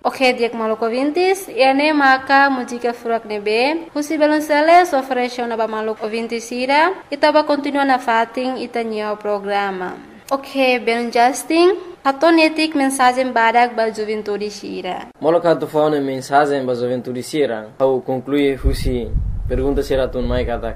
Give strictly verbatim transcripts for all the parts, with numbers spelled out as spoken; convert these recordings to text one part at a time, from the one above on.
Ok, diak maluco ouvintes, ene maka música furak nebe, husi baloncele sofreixo na ba maluco ouvintes ira, itaba continua na fating itanyo programa. Ok, ben Justin, haton etik mensagem badak ba juventude sira. Moloka tu faune mensagem ba juventude sira, au conclui husi pergunta sira tun mai katak.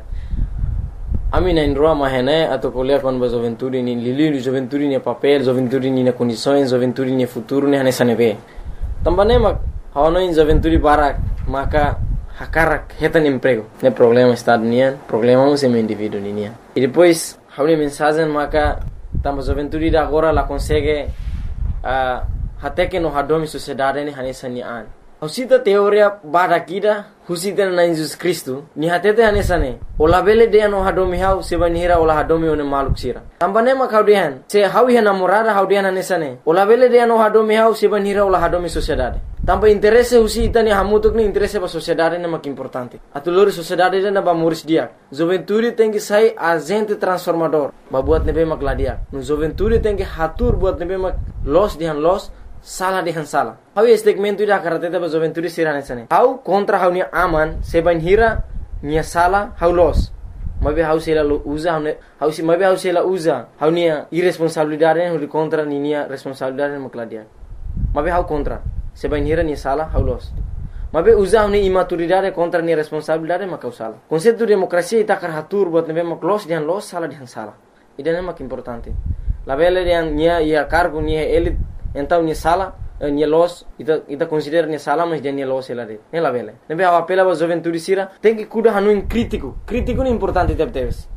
Ami na indroa mahene atau kuliah kon ba juventude ni lili juventude ni papel, juventude ni na condições, juventude ni futuro ni hanesa nebe. Tambane mak hawono in juventude barak maka hakarak hetan emprego. Ne problema estado nian, problema um sem indivíduo nian. E depois haune mensagem maka tamba juventude da agora la consegue uh, até que no hadomi sociedade ni hanesa ni an. Husita teoria bada kida husita na Jesus Cristo ni hatete hanesa ne. Ola bele de no hadomi hau sebanira ola hadomi one maluk sira. Tambane mak haudian se hawi namorada haudian hanesa ne. Ola bele de no hadomi hau sebanira ola hadomi sociedade. Tamba interesse husita ni hamutuk ni interesse ba sociedade ne mak importante. Atulori sociedade na ba muris dia. Juventude tem que sair agente transformador. Ba buat nebe mak ladia. No juventude tem que hatur buat nebe mak los dihan los salah dihan salah. Hau segmento ida karate ba juventude sirane sane. Hau kontra hau ni aman seban hira ni salah hau los. Mabe hau sela usa hau hau si mabe hau sela usa hau ni irresponsabilidade hau contra ni ni responsabilidade mak ladia. Mabe hau kontra seban hira ni salah hau los. Mabe usa hau ni imaturidade contra ni responsabilidade mak salah. Konsep tu demokrasia ita kar hatur buat nebe mak los dihan los salah dihan salah. Ida mak importante. La bele dihan nia ia cargo ni elit então ni sala ni los ita ita considera ni sala mas dia ni los ela de ela vele nebe a apela ba juventude sira tem que cuidar hanu in crítico crítico ni importante tep teves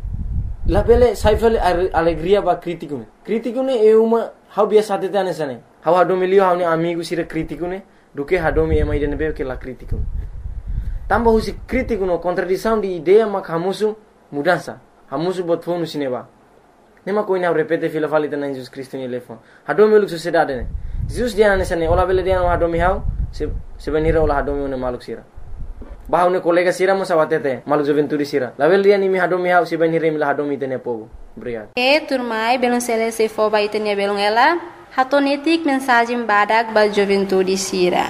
la vele saifel alegria ba crítico ne crítico ne é uma how biasa tete anesane how hadomilio how ni amigo sira crítico ne do que hadomi ema ide nebe que la crítico tamba husi crítico no contradição de ideia mak hamusu mudança hamusu bot fonu sineba nema koina repete fila falita na Jesus Cristo ni lefo hadomi uluk sociedade ne Jesus dia nesane ola bele dia no hadomi hau se sebenira ola hadomi ne maluk sira bahau ne kolega sira mo sawatete maluk juventude sira la bele dia ni mi hadomi hau sebenira mi la hadomi tene pogo obrigado e turmai belon sele se fo ba itenia belon ela hatonetik mensagem badak ba juventude sira